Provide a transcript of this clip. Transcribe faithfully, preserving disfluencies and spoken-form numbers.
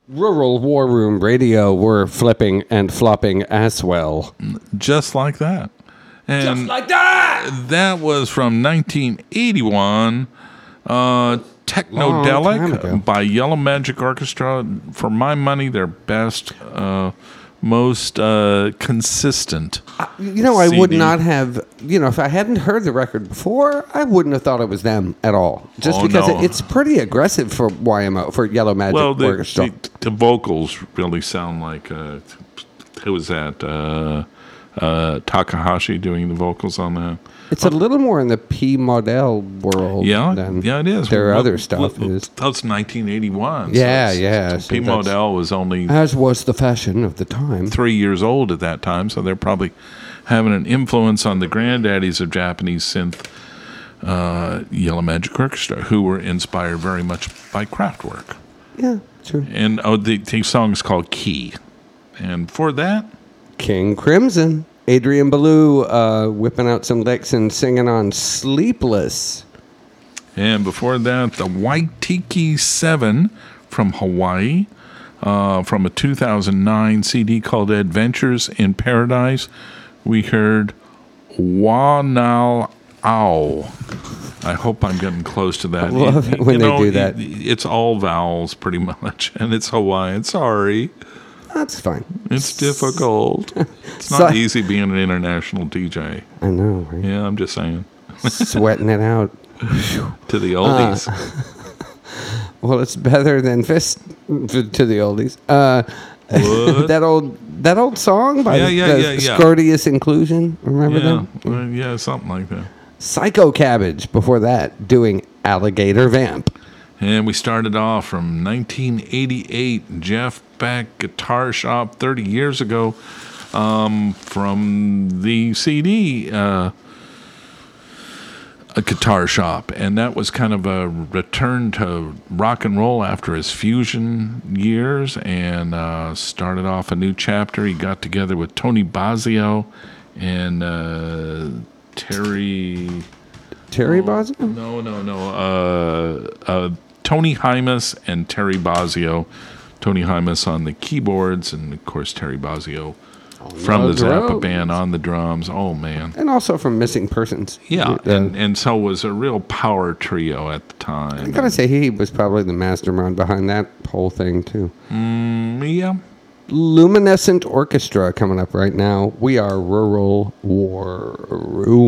Rural War Room Radio were flipping and flopping as well. Just like that. And Just like that! That was from nineteen eighty-one. Uh, Technodelic by Yellow Magic Orchestra. For my money, their best, uh, most uh, consistent. Uh, you know, I C D. would not have, you know, if I hadn't heard the record before, I wouldn't have thought it was them at all. Just Oh, because no. it, it's pretty aggressive for Y M O, for Yellow Magic Well, the, Orchestra. the, the vocals really sound like, uh, who was that? Uh, uh, Takahashi doing the vocals on that. It's a little more in the P Model world. Yeah, than yeah, it is. Their Well, other stuff well, is. That's nineteen eighty-one. Yeah, so yeah. So so P that's- Model was only As was the fashion of the time. three years old at that time, so they're probably having an influence on the granddaddies of Japanese synth, uh, Yellow Magic Orchestra, who were inspired very much by Kraftwerk. Yeah, true. And oh, the, the song is called Key. And for that, King Crimson. Adrian Belew uh, whipping out some licks and singing on Sleepless. and before that, the Waitiki seven from Hawaii, uh, from a two thousand nine C D called Adventures in Paradise. We heard Wanal Ow. I hope I'm getting close to that. I love it when they do that. It's all vowels pretty much, and it's Hawaiian. Sorry. That's fine. It's difficult. It's not So- easy being an international D J. I know, right? Yeah, I'm just saying. Sweating it out. To the oldies. Well, it's better than Fist to the oldies. Uh, What? that old that old song by Yeah, the, yeah, the yeah, yeah. Scordius Inclusion. Remember yeah, them? well, yeah, something like that. Psycho Cabbage before that doing Alligator Vamp. And we started off from nineteen eighty-eight, Jeff Beck Guitar Shop, thirty years ago, um, from the C D, uh, A Guitar Shop. And that was kind of a return to rock and roll after his fusion years, and uh, started off a new chapter. He got together with Tony Bazzio and uh, Terry... Terry Oh, Bosco? No, no, no. Uh, uh, Tony Hymas and Terry Bazzio. Tony Hymas on the keyboards, and of course Terry Bazzio from the the Zappa drums. band on the drums. Oh man, And also from Missing Persons. yeah, Uh, and and so was a real power trio at the I time. gotta say, he was probably the mastermind behind that whole thing, too. Mm, yeah. Luminescent Orchestra coming up right now. We are Rural War Room.